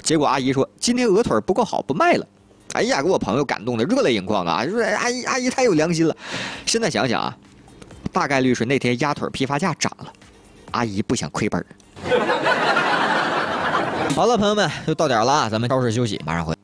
结果阿姨说今天鹅腿不够好，不卖了。哎呀，给我朋友感动的热泪盈眶啊！说阿姨太有良心了。现在想想啊，大概率是那天鸭腿批发价涨了，阿姨不想亏本。好了，朋友们，就到点了啊，咱们稍事休息，马上回来。